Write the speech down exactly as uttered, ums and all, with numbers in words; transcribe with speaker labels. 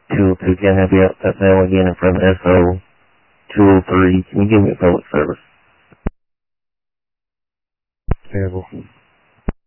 Speaker 1: two oh two, can I have you at mail again in front of S O two oh three? Can you give me a public service?
Speaker 2: Terrible.